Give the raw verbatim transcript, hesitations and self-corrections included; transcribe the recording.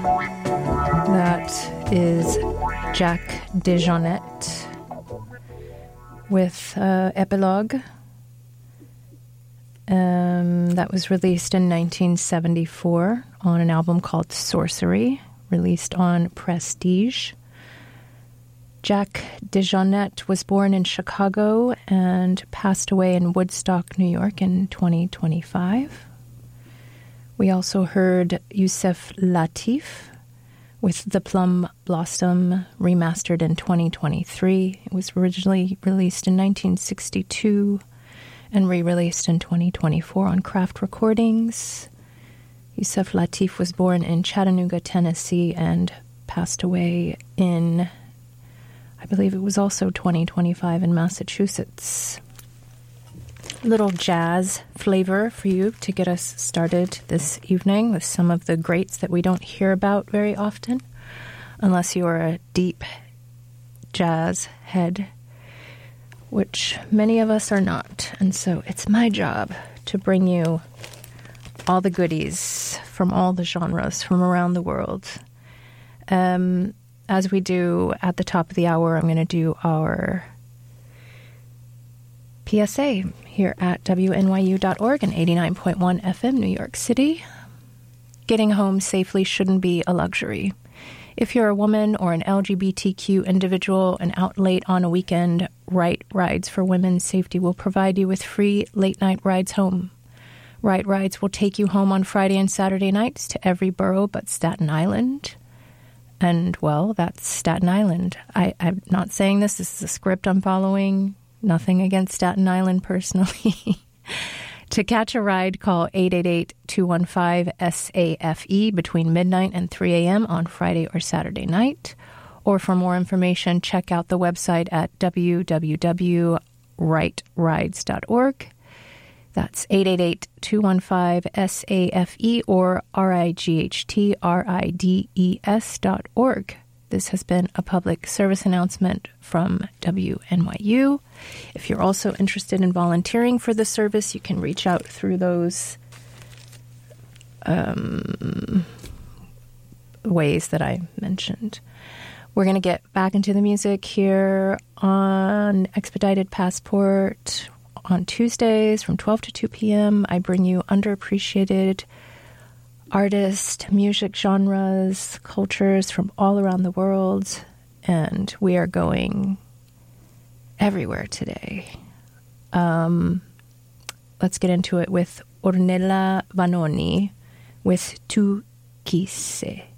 That is Jack DeJohnette with uh, Epilogue. Um, that was released in nineteen seventy-four on an album called Sorcery, released on Prestige. Jack DeJohnette was born in Chicago and passed away in Woodstock, New York in twenty twenty-five. We also heard Yusef Lateef with The Plum Blossom, remastered in twenty twenty-three. It was originally released in nineteen sixty-two and re-released in twenty twenty-four on Craft Recordings. Yusef Lateef was born in Chattanooga, Tennessee, and passed away in, I believe it was also twenty twenty-five in Massachusetts. Little jazz flavor for you to get us started this evening with some of the greats that we don't hear about very often, unless you are a deep jazz head, which many of us are not. And so it's my job to bring you all the goodies from all the genres from around the world. Um, as we do at the top of the hour, I'm going to do our P S A here at W N Y U dot org and eighty-nine point one F M, New York City. Getting home safely shouldn't be a luxury. If you're a woman or an L G B T Q individual and out late on a weekend, Right Rides for Women's Safety will provide you with free late-night rides home. Right Rides will take you home on Friday and Saturday nights to every borough but Staten Island. And, well, that's Staten Island. I, I'm not saying this. This is a script I'm following. Nothing against Staten Island personally. To catch a ride, call eight eight eight, two one five, S A F E between midnight and three a.m. on Friday or Saturday night. Or for more information, check out the website at w w w dot right rides dot org. That's eight eight eight, two one five, S A F E or R I G H T R I D E S dot org. This has been a public service announcement from W N Y U. If you're also interested in volunteering for the service, you can reach out through those um, ways that I mentioned. We're going to get back into the music here on Expedited Passport on Tuesdays from twelve to two p.m. I bring you underappreciated artists, music genres, cultures from all around the world, and we are going everywhere today. Um, let's get into it with Ornella Vanoni with Tu Chi Sei.